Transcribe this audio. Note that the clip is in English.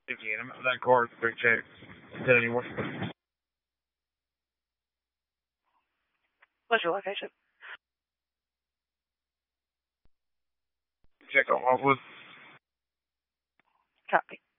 Again, I'm at that car to check. Tell you what. What's your location? Check on Hogwood. Copy.